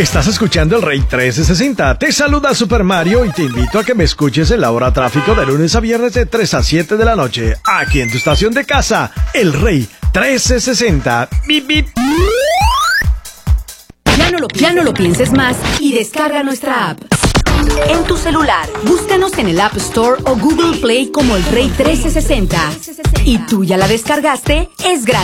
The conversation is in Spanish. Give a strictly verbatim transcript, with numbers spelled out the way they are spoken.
Estás escuchando el Rey trescientos sesenta. Te saluda Super Mario y te invito a que me escuches en la hora tráfico de lunes a viernes de tres a siete de la noche. Aquí en tu estación de casa, el Rey trescientos sesenta. Bip, bip. Ya no lo, ya no lo pienses más y descarga nuestra app. En tu celular, búscanos en el App Store o Google Play como el Rey trescientos sesenta. ¿Y tú ya la descargaste? Es gratis.